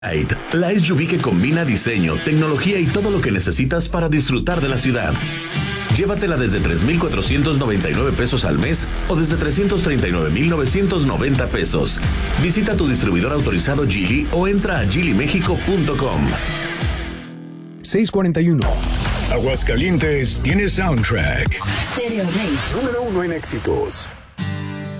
La SUV que combina diseño, tecnología y todo lo que necesitas para disfrutar de la ciudad. Llévatela desde 3,499 pesos al mes o desde 339,990 pesos. Visita tu distribuidor autorizado Geely o entra a geelymexico.com. 641. Aguascalientes tiene soundtrack. Stereo Rey. Número 1 en éxitos.